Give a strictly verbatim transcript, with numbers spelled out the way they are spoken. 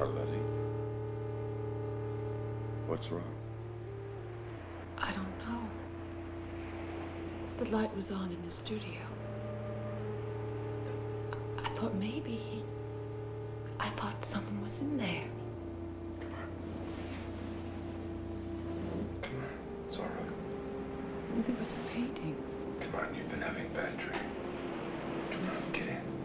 Letty. What's wrong? I don't know. The light was on in the studio. I thought maybe he... I thought someone was in there. Come on. Come on. It's all right. There was a painting. Come on, you've been having a bad dream. Come on, get in.